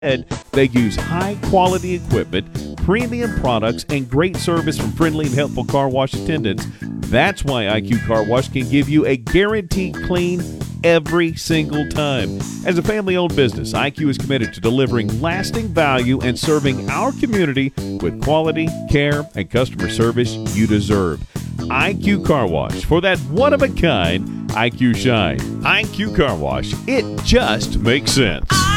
Instead, they use high-quality equipment, premium products, and great service from friendly and helpful car wash attendants. That's why IQ Car Wash can give you a guaranteed clean every single time. As a family-owned business, IQ is committed to delivering lasting value and serving our community with quality, care, and customer service you deserve. IQ Car Wash, for that one-of-a-kind IQ shine. IQ Car Wash, it just makes sense.